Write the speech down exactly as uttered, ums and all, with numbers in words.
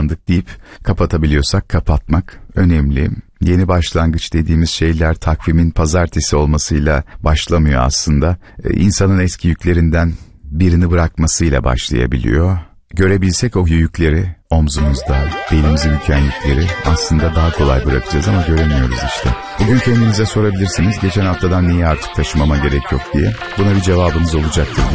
tamamlandık deyip kapatabiliyorsak kapatmak önemli. Yeni başlangıç dediğimiz şeyler takvimin pazartesi olmasıyla başlamıyor aslında. Ee, insanın eski yüklerinden birini bırakmasıyla başlayabiliyor. Görebilsek o yükleri omzumuzda, belimizi büken yükleri aslında daha kolay bırakacağız ama göremiyoruz işte. Bugün kendinize sorabilirsiniz, geçen haftadan niye artık taşımama gerek yok diye. Buna bir cevabınız olacaktır.